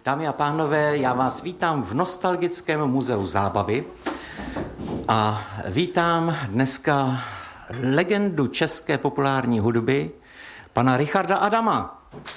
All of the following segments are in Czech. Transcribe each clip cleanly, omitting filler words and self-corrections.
Dámy a pánové, já vás vítám v Nostalgickém muzeu zábavy a vítám dneska legendu české populární hudby, pana Richarda Adama.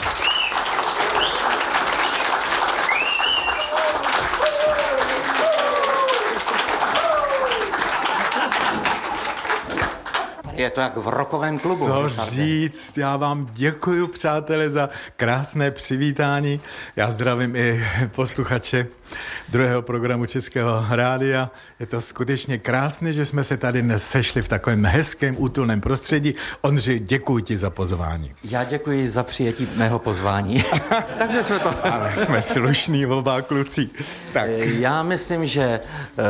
Je to jak v rockovém klubu. Co říct, já vám děkuji, přátelé, za krásné přivítání. Já zdravím i posluchače druhého programu Českého rádia. Je to skutečně krásné, že jsme se tady dnes sešli v takovém hezkém, útulném prostředí. Ondřej, děkuji ti za pozvání. Já děkuji za přijetí mého pozvání. Takže jsme to... Ale jsme slušní oba kluci. Tak. Já myslím, že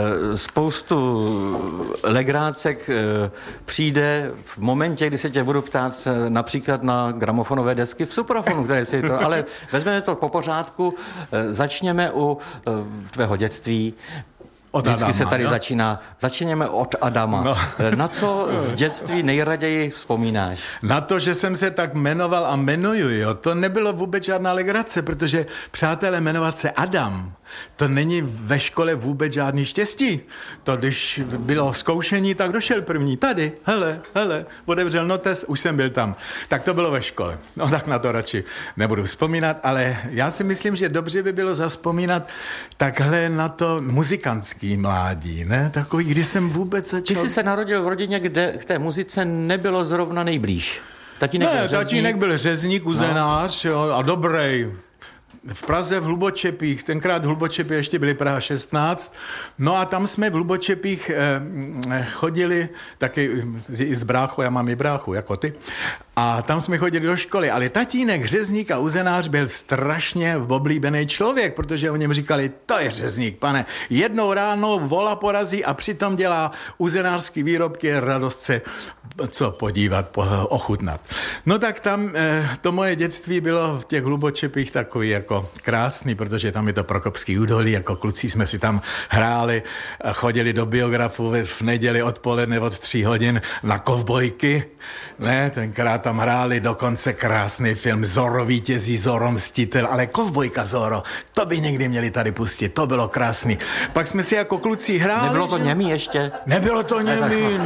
spoustu legrácek přijde v momentě, kdy se tě budu ptát například na gramofonové desky v suprafonu, které si to... Ale vezmeme to po pořádku. Začněme u tvého dětství. Vždycky se tady začínáme od Adama. No. Na co z dětství nejraději vzpomínáš? Na to, že jsem se tak jmenoval a jmenuju, jo. To nebylo vůbec žádná legrace, protože, přátelé, jmenovat se Adam, to není ve škole vůbec žádný štěstí. To, když bylo zkoušení, tak došel první. Tady, hele, otevřel notes, už jsem byl tam. Tak to bylo ve škole. No tak na to radši nebudu vzpomínat, ale já si myslím, že dobře by bylo zavzpomínat takhle na to muzikantský mládí, ne? Takový, kdy jsem vůbec začal... Ty jsi se narodil v rodině, kde k té muzice nebylo zrovna nejblíž. Tatínek byl řezník, uzenář, jo, a dobrý. V Praze v Hlubočepích, tenkrát Hlubočepy ještě byly Praha 16, no a tam jsme v Hlubočepích chodili taky i s bráchou, já mám i bráchu, jako ty, a tam jsme chodili do školy, ale tatínek, řezník a uzenář byl strašně oblíbený člověk, protože o něm říkali, to je řezník, pane, jednou ráno vola porazí a přitom dělá uzenářský výrobky, radost se co podívat, ochutnat. No tak tam to moje dětství bylo v těch Hlubočepích takový jako krásný, protože tam je to Prokopský údolí, jako kluci jsme si tam hráli, chodili do biografu v neděli odpoledne od 3 hodin na kovbojky, ne, tenkrát tam hráli dokonce krásný film Zorro vítězí, Zorro mstitel, ale kovbojka Zorro, to by někdy měli tady pustit, to bylo krásný. Pak jsme si jako kluci hráli. Nebylo to němý ještě? Nebylo to němý,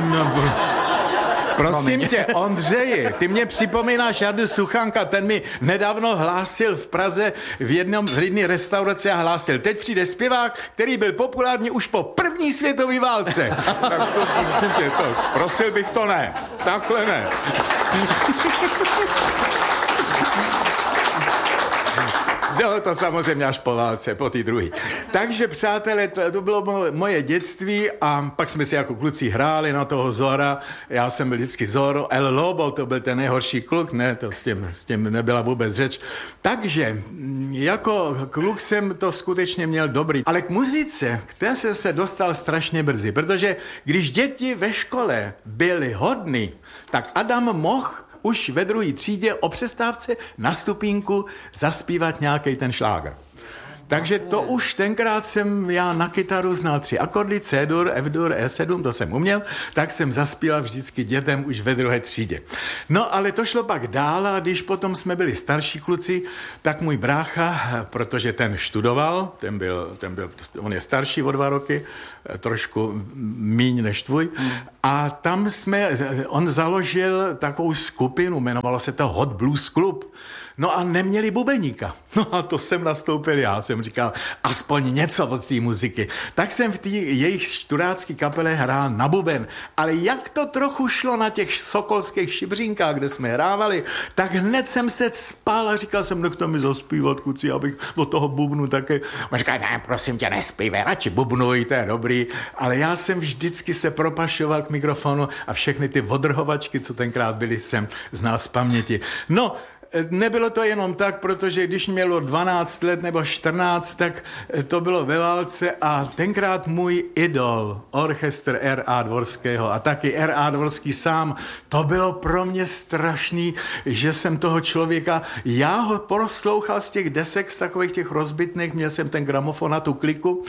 Prosím tě, Ondřeji, ty mě připomínáš Jardu Suchánka, ten mi nedávno hlásil v Praze v jedné restauraci a hlásil, teď přijde zpěvák, který byl populární už po první světové válce. Tak to, prosím tě, prosil bych to ne, takhle ne. Bylo to samozřejmě až po válce, po té druhé. Takže, přátelé, to bylo moje dětství a pak jsme si jako kluci hráli na toho Zora. Já jsem byl vždycky Zorro. El Lobo, to byl ten nejhorší kluk, ne, to s tím nebyla vůbec řeč. Takže, jako kluk jsem to skutečně měl dobrý. Ale k muzice, které jsem se dostal strašně brzy, protože když děti ve škole byly hodný, tak Adam mohl už ve 2. třídě o přestávce na stupínku zaspívat nějaký ten šláger. Takže to už tenkrát jsem já na kytaru znal 3 akordy, C-dur, F-dur, E7, to jsem uměl, tak jsem zaspíval vždycky dětem už ve 2. třídě. No ale to šlo pak dál a když potom jsme byli starší kluci, tak můj brácha, protože ten študoval, on je starší o 2 roky, trošku míň než tvůj, a tam on založil takovou skupinu, jmenovalo se to Hot Blues Club. No a neměli bubeníka. No a to jsem nastoupil já. Jsem říkal, aspoň něco od té muziky. Tak jsem v té jejich študácké kapele hrál na buben. Ale jak to trochu šlo na těch sokolských šibřínkách, kde jsme hrávali, tak hned jsem se spal a říkal jsem, nechte mi zaspívat, kuci, abych od toho bubnu také. On říkal, ne, prosím tě, nespívej, radši bubnuj, to je dobrý. Ale já jsem vždycky se propašoval k mikrofonu a všechny ty odrhovačky, co tenkrát byly, jsem znal z paměti. No, nebylo to jenom tak, protože když mělo 12 let nebo 14, tak to bylo ve válce a tenkrát můj idol, orchestr R.A. Dvorského a taky R.A. Dvorský sám, to bylo pro mě strašný, že jsem toho člověka, já ho poslouchal z těch desek, z takových těch rozbitných, měl jsem ten gramofon na tu kliku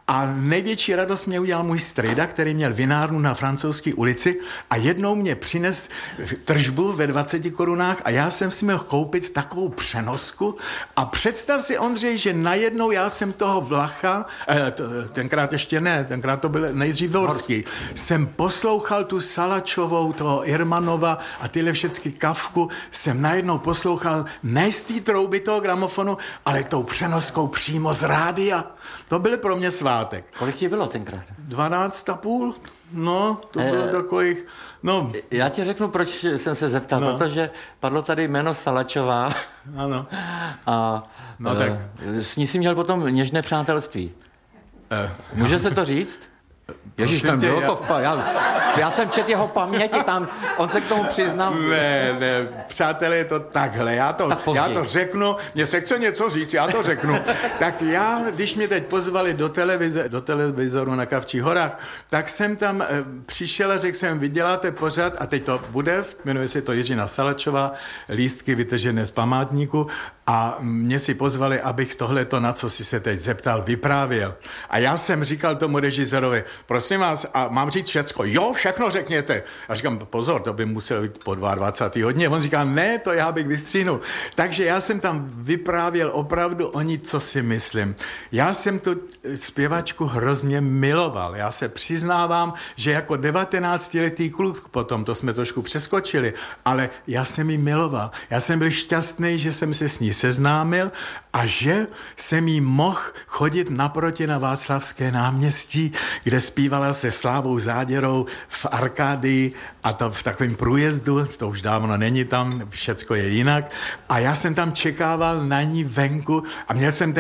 A největší radost mě udělal můj strejda, který měl vinárnu na Francouzské ulici a jednou mě přines tržbu ve 20 korunách a já jsem si mohl koupit takovou přenosku a představ si, Ondřej, že najednou já jsem toho Vlacha, tenkrát ještě ne, tenkrát to byl nejdřív Dvorský, jsem poslouchal tu Salačovou, toho Irmanova a tyhle všechny Kafku, jsem najednou poslouchal ne z té trouby toho gramofonu, ale tou přenoskou přímo z rádia. To byl pro mě svátek. Kolik ti bylo tenkrát? 12,5. No, to bylo takových... No. Já ti řeknu, proč jsem se zeptal, protože padlo tady jméno Salačová. Ano. A tak. S ní jsi měl potom něžné přátelství. Může se to říct? Ježíš, tam bylo to já jsem četl jeho paměti tam, on se k tomu přiznal. Ne, přátelé, je to takhle, já to řeknu, mně se chce něco říct, já to řeknu. Tak já, když mě teď pozvali do televizoru na Kavčích horách, tak jsem tam přišel a řekl jsem, vy děláte pořad, a teď to bude, jmenuje se to Jiřina Salačová, lístky vytržené z památníku, a mě si pozvali, abych tohleto, na co si se teď zeptal, vyprávěl. A já jsem říkal tomu režisérovi, prosím vás, a mám říct všecko? Jo, všechno řekněte. A říkám, pozor, to by muselo být po 22. hodině. On říká, ne, to já bych vystříhnul. Takže já jsem tam vyprávěl opravdu o ní, co si myslím. Já jsem tu zpěvačku hrozně miloval. Já se přiznávám, že jako 19letý kluk, potom to jsme trošku přeskočili, ale já jsem ji miloval. Já jsem byl šťastný, že jsem se s ní seznámil a že jsem jí mohl chodit naproti na Václavské náměstí, kde zpívala se Slávou Záděrou v Arkádii a to v takovém průjezdu, to už dávno není tam, všecko je jinak. A já jsem tam čekával na ní venku a měl jsem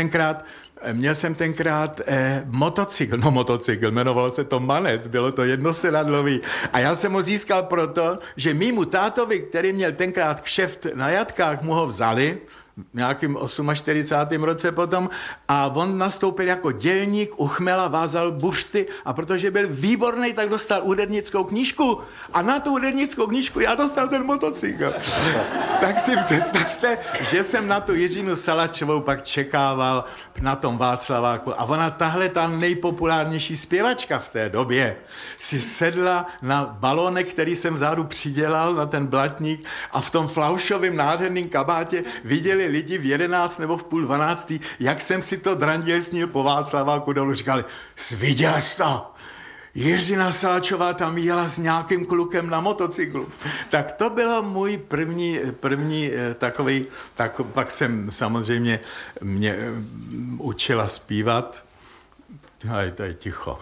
tenkrát motocykl, jmenovalo se to Manet, bylo to jednosedadlový. A já jsem ho získal proto, že mýmu tátovi, který měl tenkrát kšeft na jatkách, mu ho vzali, v nějakým 48. roce potom, a on nastoupil jako dělník, u chmela vázal bušty a protože byl výborný, tak dostal údernickou knížku a na tu údernickou knížku já dostal ten motocykl. Tak si představte, že jsem na tu Jiřinu Salačovou pak čekával na tom Václaváku a ona, tahle ta nejpopulárnější zpěvačka v té době, si sedla na balónek, který jsem vzadu přidělal na ten blatník a v tom flaušovém nádherném kabátě viděli lidi v 11 nebo v 11:30, jak jsem si to dranděsnil po Václaváku dolů. Říkali, viděl jsi to? Jiřina Salačová tam jela s nějakým klukem na motocyklu. Tak to bylo můj první takový, tak pak jsem samozřejmě mě učila zpívat. To je ticho.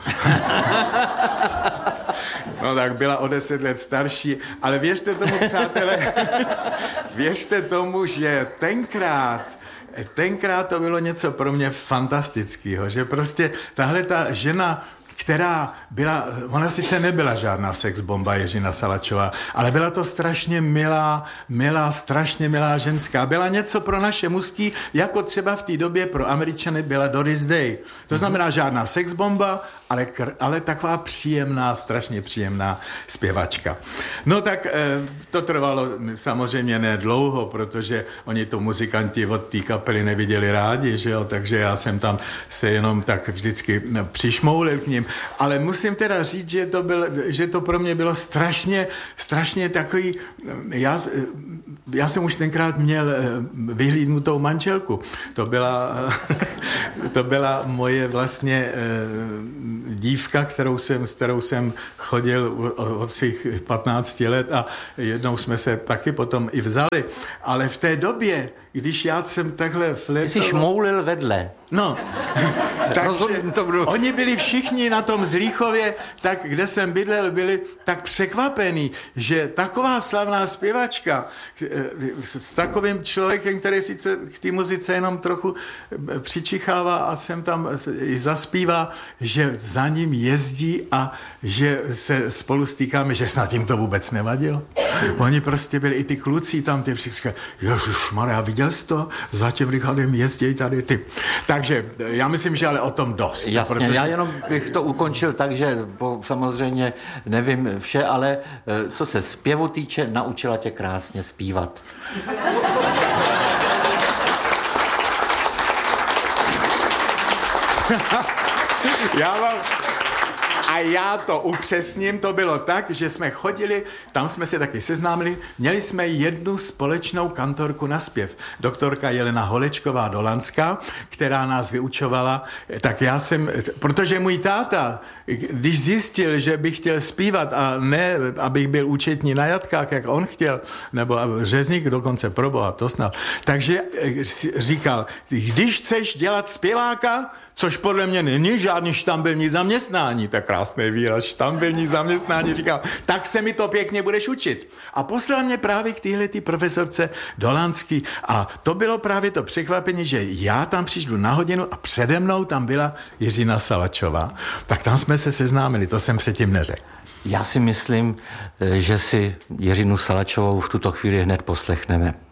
No tak byla o 10 let starší, ale věřte tomu, přátelé, věřte tomu, že tenkrát to bylo něco pro mě fantastického, že prostě tahle ta žena, která byla, ona sice nebyla žádná sexbomba Jiřina Salačová, ale byla to strašně strašně milá ženská. Byla něco pro naše mužský, jako třeba v té době pro Američany byla Doris Day. To znamená žádná sexbomba, ale taková příjemná, strašně příjemná zpěvačka. No tak to trvalo samozřejmě ne dlouho, protože oni to muzikanti od té kapely neviděli rádi, že jo? Takže já jsem tam se jenom tak vždycky přišmoulil k ním. Ale musím teda říct, že to pro mě bylo strašně takový... Já jsem už tenkrát měl vyhlídnutou manželku. To byla moje vlastně dívka, s kterou jsem chodil od svých 15 let a jednou jsme se taky potom i vzali. Ale v té době, když já jsem takhle flétoval... Ty jsi šmoulil vedle. No, takže oni byli všichni na tom Zlíchově, tak kde jsem bydlel, byli tak překvapení, že taková slavná zpěvačka s takovým člověkem, který sice k té muzice jenom trochu přičichává a sem tam i zaspívá, že za ním jezdí a že se spolu stýkáme, že snad jim to vůbec nevadilo. Oni prostě byli i ty kluci tam, ty všichni říkali, ježišmarja, viděl jsi to? Za tím Richardem jezdí tady ty. Takže já myslím, že ale o tom dost. Jasně, protože... já jenom bych to ukončil tak, že samozřejmě nevím vše, ale co se zpěvu týče, naučila tě krásně zpívat. A já to upřesním, to bylo tak, že jsme chodili, tam jsme se taky seznámili, měli jsme jednu společnou kantorku na zpěv. Doktorka Jelena Holečková Dolanská, která nás vyučovala, tak já jsem, protože můj táta, když zjistil, že bych chtěl zpívat a ne, abych byl účetní na jatkách, jak on chtěl, nebo řezník dokonce, proboha, to snad. Takže říkal, když chceš dělat zpěváka, což podle mě není žádný štambilní zaměstnání, tak krásný výraz, štambilní zaměstnání, říkal, tak se mi to pěkně budeš učit. A poslal mě právě k téhletý profesorce Dolanský a to bylo právě to překvapení, že já tam přišlu na hodinu a přede mnou tam byla Jiřina Salačová. Tak tam jsme se seznámili, to jsem předtím neřekl. Já si myslím, že si Jiřinu Salačovou v tuto chvíli hned poslechneme.